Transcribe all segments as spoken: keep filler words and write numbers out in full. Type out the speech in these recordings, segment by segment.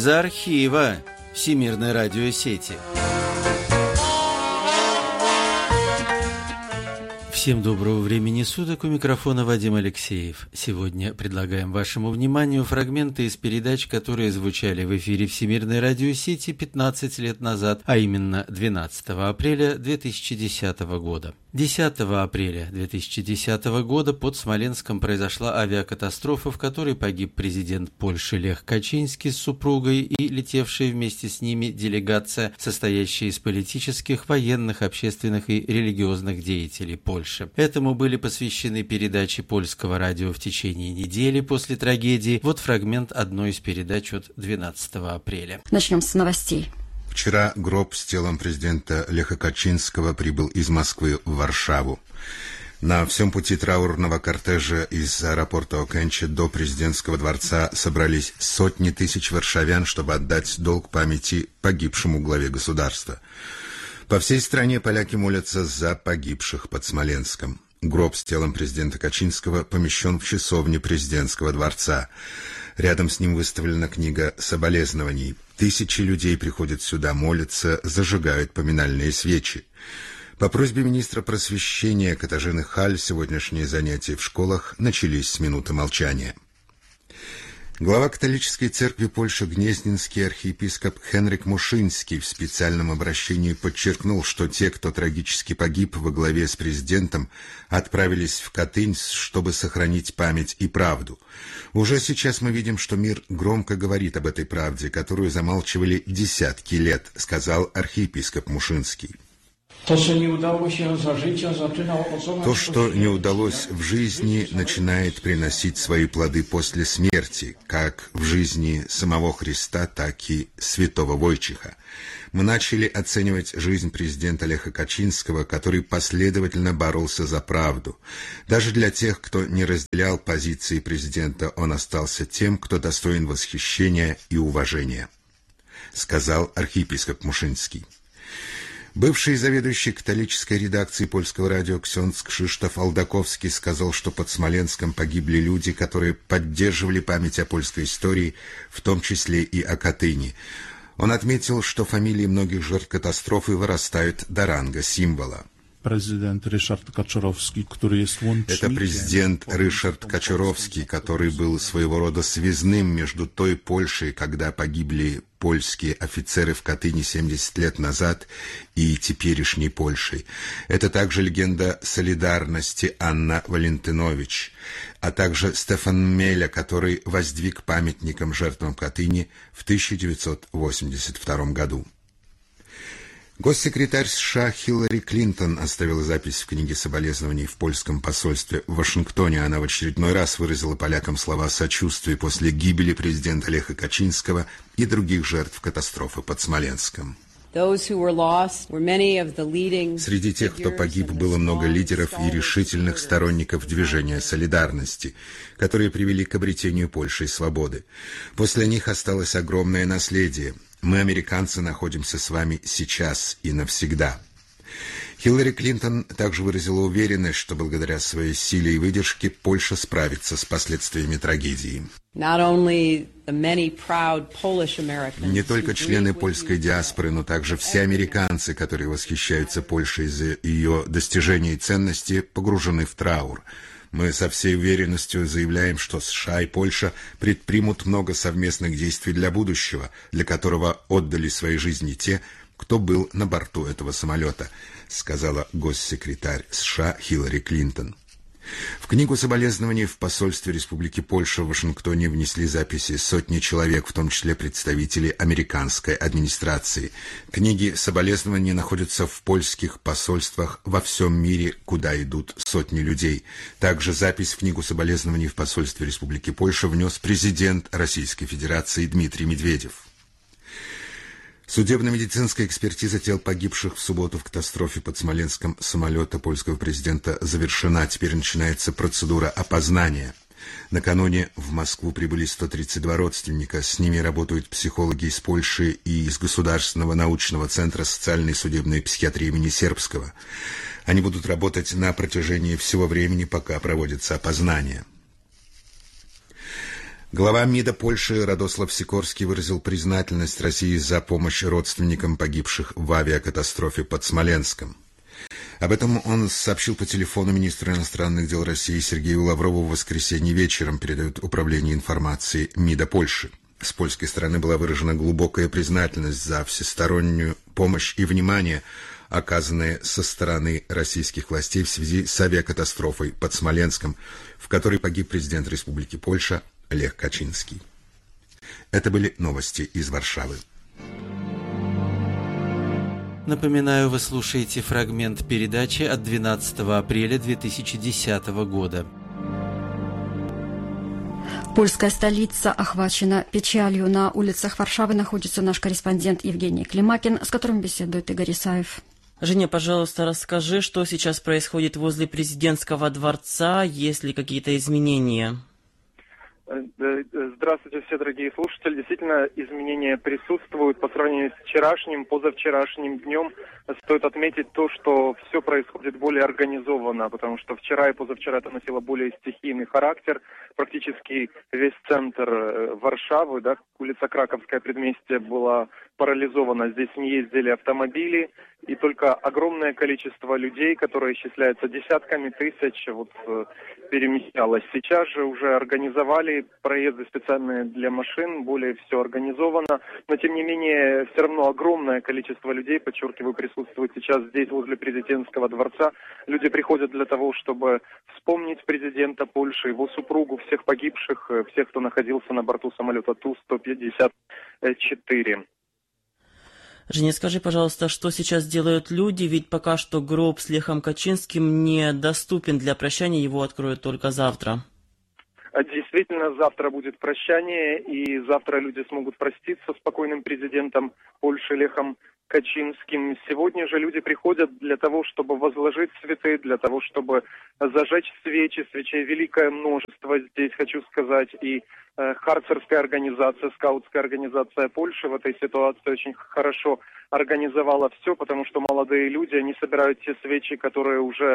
из архива Всемирной радиосети. Всем доброго времени суток, у микрофона Вадим Алексеев. Сегодня предлагаем вашему вниманию фрагменты из передач, которые звучали в эфире Всемирной радиосети пятнадцать лет назад, а именно двенадцатого апреля две тысячи десятого года. десятого апреля две тысячи десятого года под Смоленском произошла авиакатастрофа, в которой погиб президент Польши Лех Качинский с супругой и летевшая вместе с ними делегация, состоящая из политических, военных, общественных и религиозных деятелей Польши. Этому были посвящены передачи польского радио в течение недели после трагедии. Вот фрагмент одной из передач от двенадцатого апреля. Начнем с новостей. Вчера гроб с телом президента Леха Качинского прибыл из Москвы в Варшаву. На всем пути траурного кортежа из аэропорта Окенче до президентского дворца собрались сотни тысяч варшавян, чтобы отдать долг памяти погибшему главе государства. По всей стране поляки молятся за погибших под Смоленском. Гроб с телом президента Качинского помещен в часовне президентского дворца. Рядом с ним выставлена книга соболезнований. Тысячи людей приходят сюда, молятся, зажигают поминальные свечи. По просьбе министра просвещения Катажины Халь сегодняшние занятия в школах начались с минуты молчания. Глава католической церкви Польши Гнезденский архиепископ Хенрик Мушинский в специальном обращении подчеркнул, что те, кто трагически погиб во главе с президентом, отправились в Катынь, чтобы сохранить память и правду. Уже сейчас мы видим, что мир громко говорит об этой правде, которую замалчивали десятки лет, сказал архиепископ Мушинский. То, что не удалось в жизни, начинает приносить свои плоды после смерти, как в жизни самого Христа, так и святого Войчиха. Мы начали оценивать жизнь президента Леха Качинского, который последовательно боролся за правду. Даже для тех, кто не разделял позиции президента, он остался тем, кто достоин восхищения и уважения, сказал архиепископ Мушинский. Бывший заведующий католической редакцией польского радио ксёндз Кшиштоф Алдаковский сказал, что под Смоленском погибли люди, которые поддерживали память о польской истории, в том числе и о Катыни. Он отметил, что фамилии многих жертв катастрофы вырастают до ранга символа. Президент Ришард Качуровский, который есть лунчником. Это президент Ришард Качуровский, который был своего рода связным между той Польшей, когда погибли польские офицеры в Катыни семьдесят лет назад, и теперешней Польшей. Это также легенда солидарности Анна Валентинович, а также Стефан Меля, который воздвиг памятником жертвам Катыни в тысяча девятьсот восемьдесят втором году. Госсекретарь США Хиллари Клинтон оставила запись в книге соболезнований в польском посольстве в Вашингтоне. Она в очередной раз выразила полякам слова сочувствия после гибели президента Леха Качинского и других жертв катастрофы под Смоленском. Среди тех, кто погиб, было много лидеров и решительных сторонников движения солидарности, которые привели к обретению Польшей свободы. После них осталось огромное наследие. Мы, американцы, находимся с вами сейчас и навсегда. Хиллари Клинтон также выразила уверенность, что благодаря своей силе и выдержке Польша справится с последствиями трагедии. Не только члены польской диаспоры, но также все американцы, которые восхищаются Польшей за ее достижения и ценности, погружены в траур. Мы со всей уверенностью заявляем, что США и Польша предпримут много совместных действий для будущего, для которого отдали свои жизни те, кто был на борту этого самолета, сказала госсекретарь США Хиллари Клинтон. В книгу соболезнований в посольстве Республики Польша в Вашингтоне внесли записи сотни человек, в том числе представителей американской администрации. Книги соболезнований находятся в польских посольствах во всем мире, куда идут сотни людей. Также запись в книгу соболезнований в посольстве Республики Польша внес президент Российской Федерации Дмитрий Медведев. Судебно-медицинская экспертиза тел погибших в субботу в катастрофе под Смоленском самолета польского президента завершена. Теперь начинается процедура опознания. Накануне в Москву прибыли сто тридцать два родственника. С ними работают психологи из Польши и из Государственного научного центра социальной и судебной психиатрии имени Сербского. Они будут работать на протяжении всего времени, пока проводится опознание. Глава МИДа Польши Радослав Сикорский выразил признательность России за помощь родственникам погибших в авиакатастрофе под Смоленском. Об этом он сообщил по телефону министру иностранных дел России Сергею Лаврову в воскресенье вечером, передает Управление информации МИДа Польши. С польской стороны была выражена глубокая признательность за всестороннюю помощь и внимание, оказанные со стороны российских властей в связи с авиакатастрофой под Смоленском, в которой погиб президент Республики Польша Лех Качинский. Это были новости из Варшавы. Напоминаю, вы слушаете фрагмент передачи от двенадцатого апреля две тысячи десятого года. Польская столица охвачена печалью. На улицах Варшавы находится наш корреспондент Евгений Климакин, с которым беседует Игорь Исаев. Женя, пожалуйста, расскажи, что сейчас происходит возле президентского дворца, есть ли какие-то изменения? Здравствуйте, все дорогие слушатели. Действительно, изменения присутствуют по сравнению с вчерашним, позавчерашним днем. Стоит отметить то, что все происходит более организованно, потому что вчера и позавчера это носило более стихийный характер. Практически весь центр Варшавы, да, улица Краковская, предместье, была парализована. Здесь не ездили автомобили, и только огромное количество людей, которое исчисляется десятками тысяч, вот, перемещалось. Сейчас же уже организовали проезды специальные для машин, более все организовано, но тем не менее все равно огромное количество людей, подчеркиваю, присутствует сейчас здесь, возле президентского дворца. Люди приходят для того, чтобы вспомнить президента Польши, его супругу, всех погибших, всех, кто находился на борту самолета Ту сто пятьдесят четыре. Женя, скажи, пожалуйста, что сейчас делают люди, ведь пока что гроб с Лехом Качинским недоступен для прощания, его откроют только завтра. Действительно, завтра будет прощание, и завтра люди смогут проститься с покойным президентом Польши Лехом Качинским. Сегодня же люди приходят для того, чтобы возложить цветы, для того, чтобы зажечь свечи. Свечей великое множество здесь, хочу сказать, и э, харцерская организация, скаутская организация Польши в этой ситуации очень хорошо организовала все, потому что молодые люди, они собирают те свечи, которые уже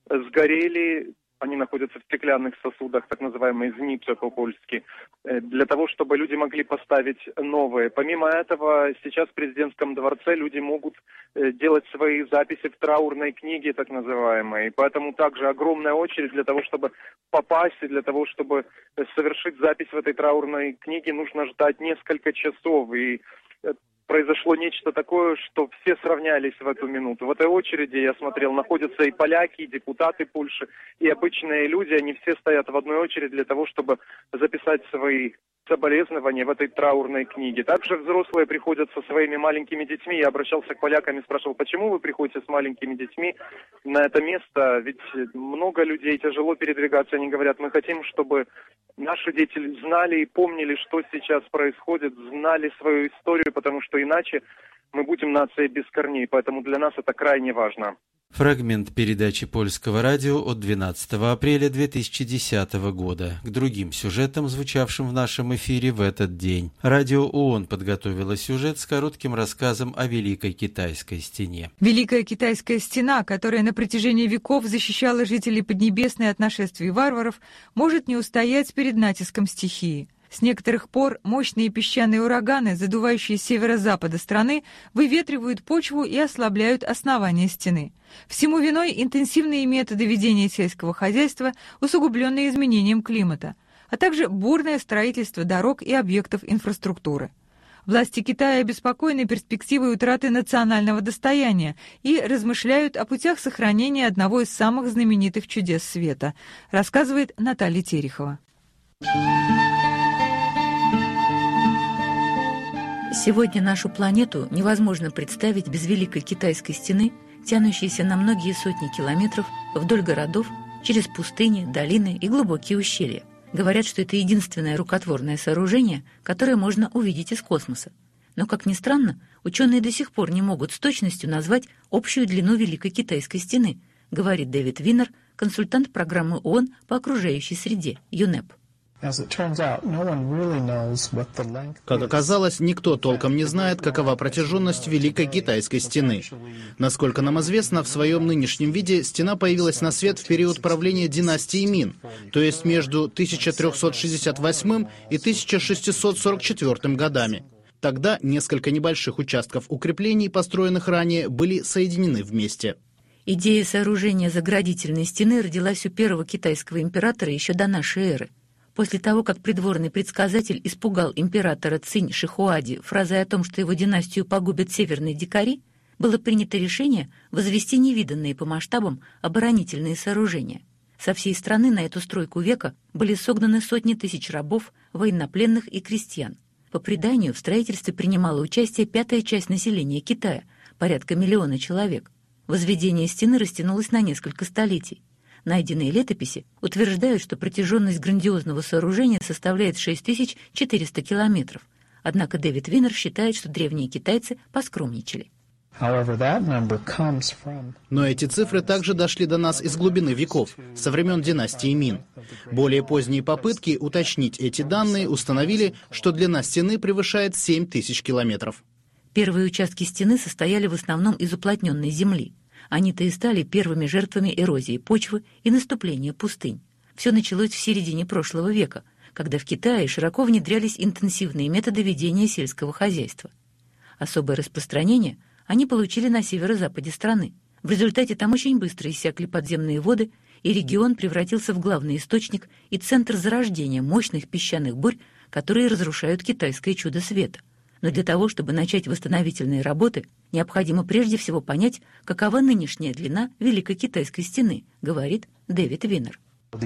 сгорели. Они находятся в стеклянных сосудах, так называемые знипцы по-польски, для того, чтобы люди могли поставить новые. Помимо этого, сейчас в президентском дворце люди могут делать свои записи в траурной книге, так называемой. Поэтому также огромная очередь для того, чтобы попасть и для того, чтобы совершить запись в этой траурной книге, нужно ждать несколько часов. И произошло нечто такое, что все сравнялись в эту минуту. В этой очереди, я смотрел, находятся и поляки, и депутаты Польши, и обычные люди. Они все стоят в одной очереди для того, чтобы записать свои соболезнования в этой траурной книге. Также взрослые приходят со своими маленькими детьми. Я обращался к полякам и спрашивал, почему вы приходите с маленькими детьми на это место? Ведь много людей, тяжело передвигаться. Они говорят, мы хотим, чтобы наши дети знали и помнили, что сейчас происходит, знали свою историю, потому что иначе мы будем нацией без корней. Поэтому для нас это крайне важно. Фрагмент передачи Польского радио от двенадцатого апреля две тысячи десятого года. К другим сюжетам, звучавшим в нашем эфире в этот день. Радио ООН подготовило сюжет с коротким рассказом о Великой Китайской стене. Великая Китайская стена, которая на протяжении веков защищала жителей Поднебесной от нашествий варваров, может не устоять перед натиском стихии. С некоторых пор мощные песчаные ураганы, задувающие с северо-запада страны, выветривают почву и ослабляют основание стены. Всему виной интенсивные методы ведения сельского хозяйства, усугубленные изменением климата, а также бурное строительство дорог и объектов инфраструктуры. Власти Китая обеспокоены перспективой утраты национального достояния и размышляют о путях сохранения одного из самых знаменитых чудес света, рассказывает Наталья Терехова. Сегодня нашу планету невозможно представить без Великой Китайской стены, тянущейся на многие сотни километров вдоль городов, через пустыни, долины и глубокие ущелья. Говорят, что это единственное рукотворное сооружение, которое можно увидеть из космоса. Но, как ни странно, ученые до сих пор не могут с точностью назвать общую длину Великой Китайской стены, говорит Дэвид Винер, консультант программы ООН по окружающей среде, ЮНЕП. Как оказалось, никто толком не знает, какова протяженность Великой Китайской стены. Насколько нам известно, в своем нынешнем виде стена появилась на свет в период правления династии Мин, то есть между тысяча триста шестьдесят восьмым и тысяча шестьсот сорок четвёртым годами. Тогда несколько небольших участков укреплений, построенных ранее, были соединены вместе. Идея сооружения заградительной стены родилась у первого китайского императора еще до нашей эры. После того, как придворный предсказатель испугал императора Цинь Шихуади фразой о том, что его династию погубят северные дикари, было принято решение возвести невиданные по масштабам оборонительные сооружения. Со всей страны на эту стройку века были согнаны сотни тысяч рабов, военнопленных и крестьян. По преданию, в строительстве принимала участие пятая часть населения Китая, порядка миллиона человек. Возведение стены растянулось на несколько столетий. Найденные летописи утверждают, что протяженность грандиозного сооружения составляет шесть тысяч четыреста километров. Однако Дэвид Винер считает, что древние китайцы поскромничали. Но эти цифры также дошли до нас из глубины веков, со времен династии Мин. Более поздние попытки уточнить эти данные установили, что длина стены превышает семь тысяч километров. Первые участки стены состояли в основном из уплотненной земли. Они-то и стали первыми жертвами эрозии почвы и наступления пустынь. Все началось в середине прошлого века, когда в Китае широко внедрялись интенсивные методы ведения сельского хозяйства. Особое распространение они получили на северо-западе страны. В результате там очень быстро иссякли подземные воды, и регион превратился в главный источник и центр зарождения мощных песчаных бурь, которые разрушают китайское чудо света. Но для того, чтобы начать восстановительные работы, необходимо прежде всего понять, какова нынешняя длина Великой Китайской стены, говорит Дэвид Винер.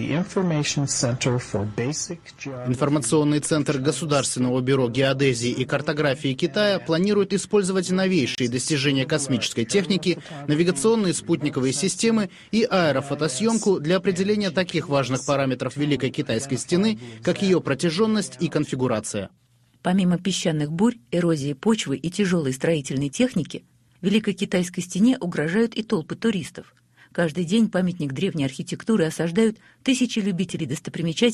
Информационный центр Государственного бюро геодезии и картографии Китая планирует использовать новейшие достижения космической техники, навигационные спутниковые системы и аэрофотосъемку для определения таких важных параметров Великой Китайской стены, как ее протяженность и конфигурация. Помимо песчаных бурь, эрозии почвы и тяжелой строительной техники, Великой Китайской стене угрожают и толпы туристов. Каждый день памятник древней архитектуры осаждают тысячи любителей достопримечательностей